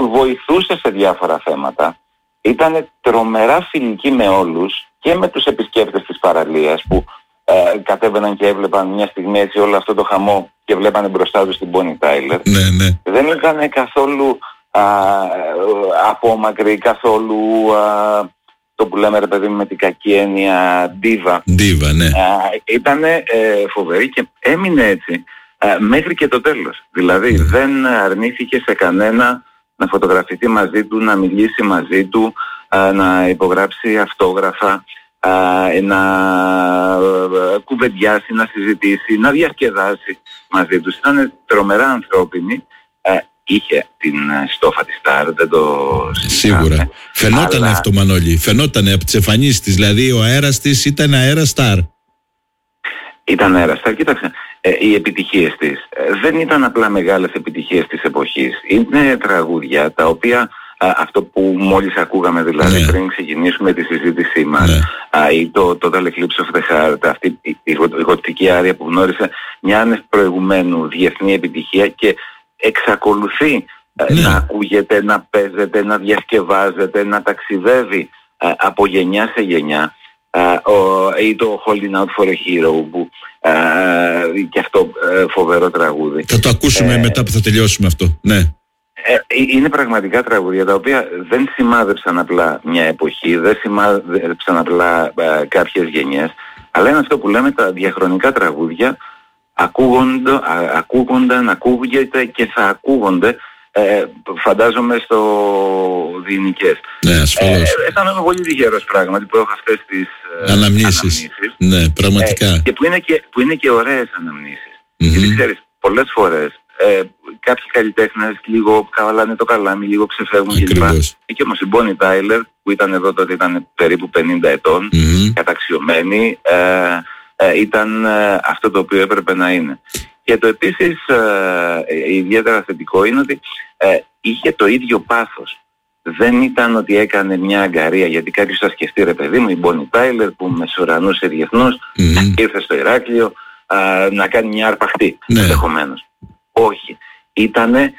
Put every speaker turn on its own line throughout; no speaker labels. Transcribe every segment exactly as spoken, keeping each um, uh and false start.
βοηθούσε σε διάφορα θέματα. Ήταν τρομερά φιλική με όλους και με τους επισκέπτες της παραλίας που ε, κατέβαιναν και έβλεπαν μια στιγμή έτσι όλο αυτό το χαμό και βλέπανε μπροστά τους την Bonnie Tyler.
Ναι, ναι.
Δεν ήταν καθόλου α, απόμακρη, καθόλου α, το που λέμε ρε παιδί με την κακή έννοια ντίβα.
Ντίβα, ναι.
Ήταν ε, φοβερή και έμεινε έτσι α, μέχρι και το τέλος. Δηλαδή mm. δεν αρνήθηκε σε κανένα να φωτογραφηθεί μαζί του, να μιλήσει μαζί του, α, να υπογράψει αυτόγραφα, α, να α, κουβεντιάσει, να συζητήσει, να διασκεδάσει μαζί τους. Ήταν τρομερά ανθρώπινη. Α, είχε την στόφα της Σταρ, δεν το συζητάμε.
Σίγουρα. Φαινόταν αλλά... αυτό, Μανώλη. Φαινόταν από τις εμφανίσεις της. Δηλαδή ο αέρας της ήταν αέρα Σταρ. Ήταν αέρα Σταρ. Κοίταξε, ε, οι επιτυχίες της ε, δεν ήταν απλά μεγάλες επιτυχίες της εποχής. Είναι τραγούδια τα οποία α, αυτό που μόλις ακούγαμε δηλαδή ναι. πριν ξεκινήσουμε τη συζήτησή μας ναι. α, ή το Total Eclipse of the Heart, αυτή η, η, η γοτική άρια που γνώρισε μια άνευ προηγουμένου διεθνή επιτυχία και εξακολουθεί ναι. να ακούγεται, να παίζεται, να διασκευάζεται, να ταξιδεύει α, από γενιά σε γενιά. Uh, ο, ή το Holding Out for a Hero που uh, και αυτό uh, φοβερό τραγούδι. Θα το ακούσουμε ε, μετά που θα τελειώσουμε αυτό. Ναι. Ε, είναι πραγματικά τραγούδια τα οποία δεν σημάδεψαν απλά μια εποχή, δεν σημάδεψαν απλά uh, κάποιες γενιές, αλλά είναι αυτό που λέμε τα διαχρονικά τραγούδια ακούγονται, ακούγονταν, ακούγεται και θα ακούγονται Ε, φαντάζομαι στο διηνικές. Ναι, ασφαλώς. Ε, αισθάνομαι πολύ τυχερός πράγματι που έχω αυτές τις ε, αναμνήσεις. αναμνήσεις. Ναι, πραγματικά. Ε, και, που είναι και που είναι και ωραίες αναμνήσεις. Mm-hmm. Γιατί ξέρεις, πολλές φορές ε, κάποιοι καλλιτέχνες λίγο καβαλάνε το καλάμι, λίγο ξεφεύγουν κλπ. Και όμως η Bonnie Tyler που ήταν εδώ τότε ήταν περίπου πενήντα ετών, mm-hmm. καταξιωμένη, ε, ε, ήταν ε, αυτό το οποίο έπρεπε να είναι. Και το επίσης ε, ιδιαίτερα θετικό είναι ότι ε, είχε το ίδιο πάθος. Δεν ήταν ότι έκανε μια αγκαρία, γιατί κάποιος θα σκεφτεί ρε παιδί μου η Bonnie Tyler που μεσουρανούσε διεθνώς, mm-hmm. ήρθε στο Ηράκλειο ε, να κάνει μια αρπαχτή ναι. ενδεχομένως. Όχι. Ήτανε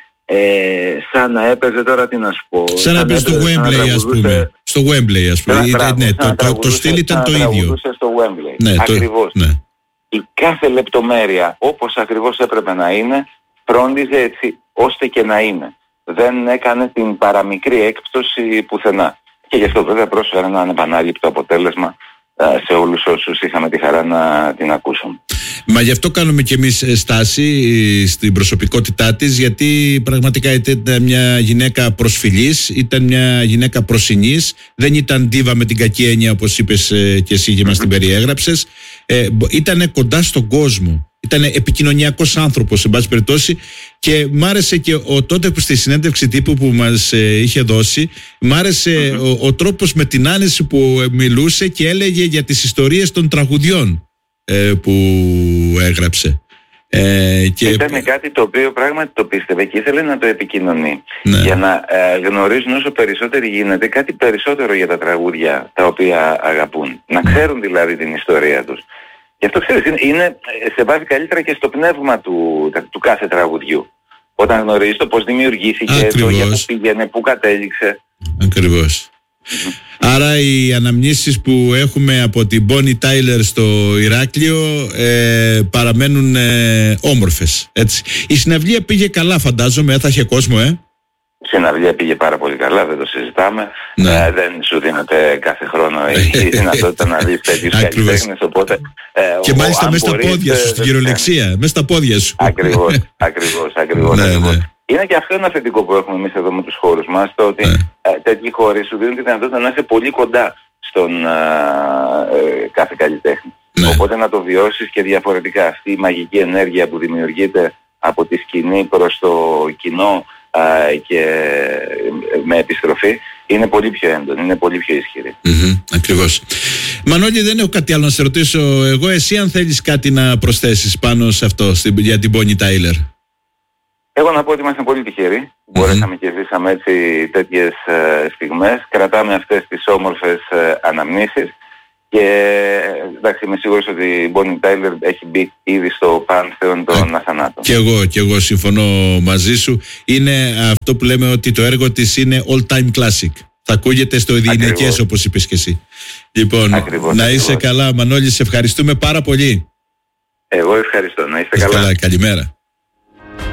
ε, σαν να έπαιζε τώρα τι να σου πω. Σαν να έπαιζε στο Wembley ας πούμε. Στο Wembley ας πούμε. Μπράβο, ναι, το, το, το στυλ ήταν το ίδιο. Στο Wembley. Ναι, ακριβώς. Το, ναι. Η κάθε λεπτομέρεια όπως ακριβώς έπρεπε να είναι φρόντιζε έτσι ώστε και να είναι. Δεν έκανε την παραμικρή έκπτωση πουθενά. Και γι' αυτό βέβαια πρόσφερε ένα ανεπανάληπτο αποτέλεσμα σε όλους όσους είχαμε τη χαρά να την ακούσουμε. Μα γι' αυτό κάνουμε κι εμείς στάση στην προσωπικότητά της, γιατί πραγματικά ήταν μια γυναίκα προσφυλής, ήταν μια γυναίκα προσινής, δεν ήταν ντίβα με την κακή έννοια όπως είπες και εσύ και μας την περιέγραψες, ε, ήταν κοντά στον κόσμο. Ήταν επικοινωνιακός άνθρωπος, σε πάση περιπτώσει, και μ' άρεσε και ο τότε που στη συνέντευξη τύπου που μας ε, είχε δώσει, μ' άρεσε mm-hmm. ο, ο τρόπος με την άνεση που μιλούσε και έλεγε για τις ιστορίες των τραγουδιών ε, που έγραψε. Ε, και... Ήταν κάτι το οποίο πράγματι το πίστευε και ήθελε να το επικοινωνεί, ναι. για να ε, γνωρίζουν όσο περισσότεροι γίνεται κάτι περισσότερο για τα τραγούδια τα οποία αγαπούν. Να ξέρουν δηλαδή την ιστορία τους. Γι' αυτό ξέρεις, είναι, είναι, σε βάζει καλύτερα και στο πνεύμα του, του κάθε τραγουδιού. Όταν γνωρίζεις το πώς δημιουργήθηκε, ακριβώς. το για που πήγαινε, που κατέληξε. Ακριβώς. Mm-hmm. Άρα οι αναμνήσεις που έχουμε από την Bonnie Tyler στο Ηράκλειο ε, παραμένουν ε, όμορφες. Έτσι. Η συναυλία πήγε καλά φαντάζομαι, θα είχε κόσμο, ε. Η συναυλία πήγε πάρα πολύ καλά, δεν το συζητάμε. Ναι. Ε, δεν σου δίνεται κάθε χρόνο η δυνατότητα να δεις τέτοιους καλλιτέχνες, οπότε... Ε, και ο, μάλιστα μέσα στα πόδια σου, στην κυριολεξία, μέσα στα πόδια σου. Ακριβώς, ακριβώς, ακριβώς. Ναι, ακριβώς. Ναι. Είναι και αυτό ένα θετικό που έχουμε εμείς εδώ με τους χώρους μας, το ότι ναι. ε, τέτοιοι χώροι σου δίνουν τη δυνατότητα να είσαι πολύ κοντά στον ε, ε, κάθε καλλιτέχνη. Ναι. Οπότε να το βιώσεις και διαφορετικά. Αυτή η μαγική ενέργεια που δημιουργείται από τη σκηνή προς το κοινό Uh, και με επιστροφή είναι πολύ πιο έντονη, είναι πολύ πιο ισχυρή. Mm-hmm, ακριβώς. Μανώλη, δεν έχω κάτι άλλο να σε ρωτήσω εγώ, εσύ αν θέλεις κάτι να προσθέσεις πάνω σε αυτό στην, για την Bonnie Tyler. Εγώ να πω ότι είμαστε πολύ τυχεροί, mm-hmm. μπορέσαμε και ζήσαμε έτσι τέτοιες uh, στιγμές, κρατάμε αυτές τις όμορφες uh, αναμνήσεις
Και εντάξει, είμαι σίγουρος ότι η Bonnie Tyler έχει μπει ήδη στο πάνθεον των αθανάτων.
Και εγώ, και εγώ συμφωνώ μαζί σου. Είναι αυτό που λέμε ότι το έργο της είναι all time classic. Θα ακούγεται στο διηνεκές, όπως είπες και εσύ. Λοιπόν,
ακριβώς,
να είσαι
ακριβώς.
καλά, Μανώλη, σε ευχαριστούμε πάρα πολύ.
Εγώ ευχαριστώ, να είστε
καλά.
καλά.
Καλημέρα.